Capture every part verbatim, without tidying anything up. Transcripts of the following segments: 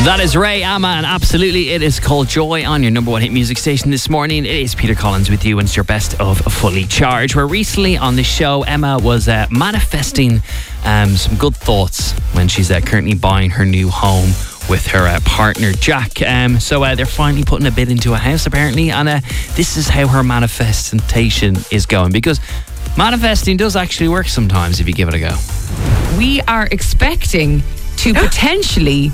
That is Ray Amma, and absolutely it is called Joy on your number one hit music station this morning. It is Peter Collins with you, and it's your best of Fully Charged. Where recently on the show, Emma was uh, manifesting um, some good thoughts when she's uh, currently buying her new home with her uh, partner Jack. Um, so uh, they're finally putting a bid into a house apparently, and uh, this is how her manifestation is going, because manifesting does actually work sometimes if you give it a go. We are expecting to potentially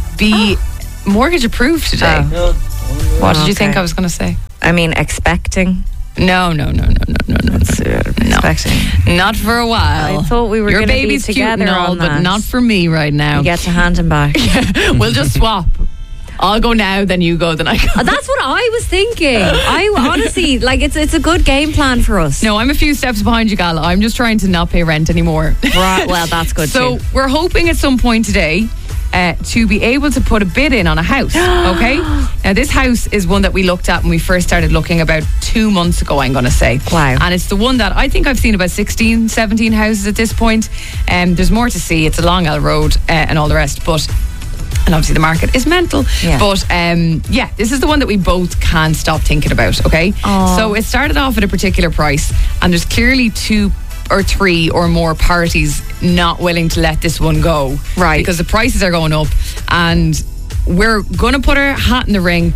be oh. mortgage approved today. Oh. What did okay. you think I was going to say? I mean, expecting. No, no, no, no, no, no, no, no. Expecting. Not for a while. I thought we were going to be together cute and all, on that. But not for me right now. You get to hand him back. We'll just swap. I'll go now, then you go, then I go. Oh, that's what I was thinking. I honestly, like, it's it's a good game plan for us. No, I'm a few steps behind you, Gal. I'm just trying to not pay rent anymore. Right, well, that's good so too. So we're hoping at some point today Uh, to be able to put a bid in on a house, okay? Now, this house is one that we looked at when we first started looking about two months ago, I'm going to say. Wow. And it's the one that I think I've seen about sixteen, seventeen houses at this point. Um, there's more to see. It's a long L road uh, and all the rest, but... And obviously the market is mental. Yeah. But um, yeah, this is the one that we both can't stop thinking about, okay? Aww. So it started off at a particular price, and there's clearly two or three or more parties not willing to let this one go. Right. Because the prices are going up, and we're going to put our hat in the ring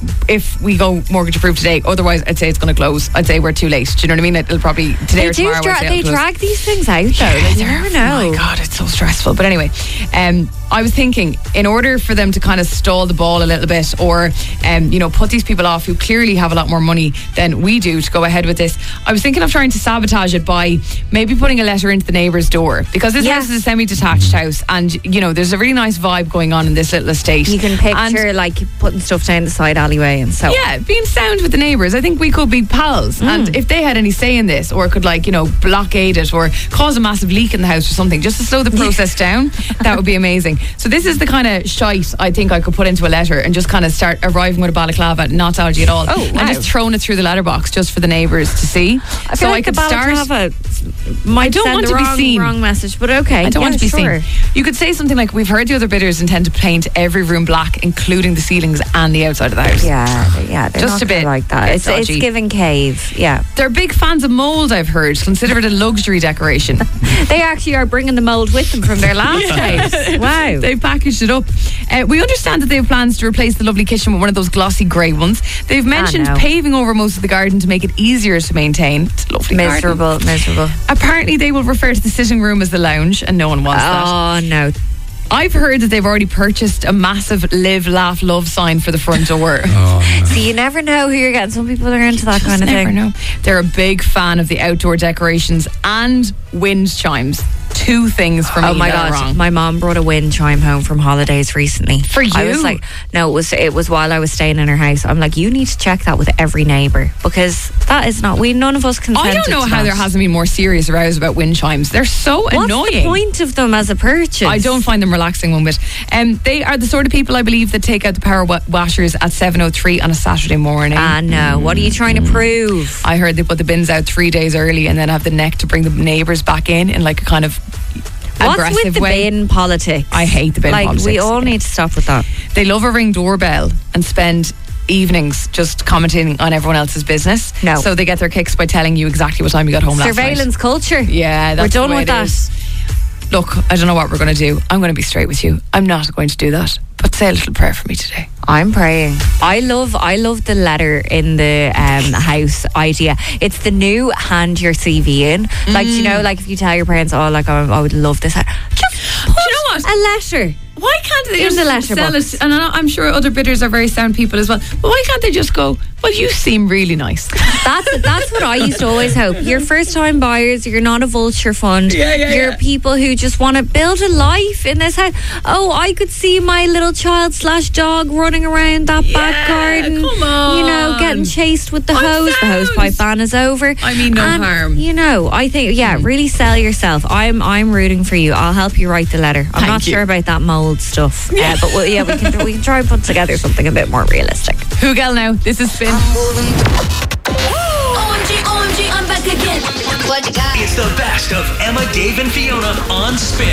if we go mortgage approved today. Otherwise, I'd say it's going to close. I'd say we're too late. Do you know what I mean? It'll probably today they or tomorrow. Do dra- they they drag these things out though. Yeah, like, you never know. Oh my God, it's so stressful. But anyway, um, I was thinking, in order for them to kind of stall the ball a little bit, or um, you know, put these people off who clearly have a lot more money than we do to go ahead with this, I was thinking of trying to sabotage it by maybe putting a letter into the neighbour's door, because this yes. house is a semi-detached house, and you know, there's a really nice vibe going on in this little estate. You can picture and, like putting stuff down the side alleyway and so. Yeah, being sound with the neighbours. I think we could be pals, mm. and if they had any say in this, or could like you know blockade it, or cause a massive leak in the house or something, just to slow the process down, that would be amazing. So this is the kind of shite I think I could put into a letter and just kind of start arriving with a balaclava, not dodgy at all, oh, wow. and just throwing it through the letterbox just for the neighbours to see. I so like I could the start. Might I don't send want the to wrong, be seen. Wrong message, but okay. I don't yeah, want to be sure. seen. You could say something like, "We've heard the other bidders intend to paint every room black, including the ceilings and the outside of the house." Yeah, yeah, they're just not a bit like that. It's, it's giving cave. Yeah, they're big fans of mould. I've heard. Consider it a luxury decoration. They actually are bringing the mould with them from their last house. Wow, they've packaged it up. Uh, we understand that they have plans to replace the lovely kitchen with one of those glossy grey ones. They've mentioned no. paving over most of the garden to make it easier to maintain. It's a lovely miserable, garden. miserable. Apparently, they will refer to the sitting room as the lounge, and no one wants oh, that. Oh no. I've heard that they've already purchased a massive live, laugh, love sign for the front door. Oh, no. See, you never know who you're getting. Some people are into that Just kind of never thing. Know. They're a big fan of the outdoor decorations and wind chimes. Two things for me. Oh my that God! Are wrong. My mom brought a wind chime home from holidays recently. For you? I was like, no, it was it was while I was staying in her house. I'm like, you need to check that with every neighbour, because that is not we. None of us consented. I don't know to how that. there hasn't been more serious rows about wind chimes. They're so What's annoying. What's the point of them as a purchase? I don't find them relaxing one bit. Um, they are the sort of people, I believe, that take out the power wa- washers at seven oh three on a Saturday morning. Ah, no. What are you trying to prove? I heard they put the bins out three days early and then have the neck to bring the neighbours back in in like a kind of What's aggressive with the way. bin politics? I hate the bin like, politics. we all need to stop with that. They love a ring doorbell and spend evenings just commenting on everyone else's business. No. So they get their kicks by telling you exactly what time you got home last night. Surveillance culture. Yeah, that's we're done the way with it that. is. Look, I don't know what we're going to do. I'm going to be straight with you. I'm not going to do that. But say a little prayer for me today. I'm praying. I love I love the letter in the um, house idea. It's the new hand your C V in. Mm. Like, you know, like if you tell your parents, oh, like I, I would love this. Just put do you know what? a letter. Why can't they Here's just a letter sell box. it? And I'm sure other bidders are very sound people as well. But why can't they just go, well, you seem really nice. That's that's what I used to always hope. You're first time buyers, you're not a vulture fund. Yeah, yeah, you're yeah. people who just want to build a life in this house. Oh, I could see my little child slash dog running around that Yeah, back garden. come on. You know, getting chased with the I'm hose. The hose sound. pipe ban is over. I mean, no And, harm. You know, I think yeah, really sell yourself. I'm I'm rooting for you. I'll help you write the letter. I'm Thank not you. sure about that mold stuff. Yeah, uh, but we'll, yeah, we can we can try and put together something a bit more realistic. Who gal now? This is Spin. O M G, O M G, I'm back again. What you got? It's the best of Emma, Dave, and Fiona on Spin.